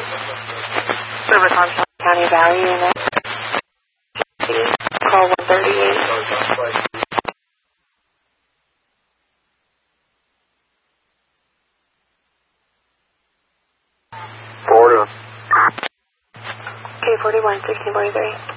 Service on County Valley Unit. Call 138. Forward. K41, 1643.